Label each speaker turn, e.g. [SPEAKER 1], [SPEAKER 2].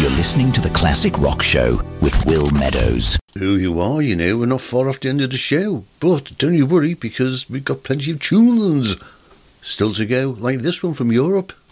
[SPEAKER 1] You're listening to The Classic Rock Show with Will Meadows.
[SPEAKER 2] Who you are, you know, we're not far off the end of the show. But don't you worry, because we've got plenty of tunes still to go, like this one from Europe.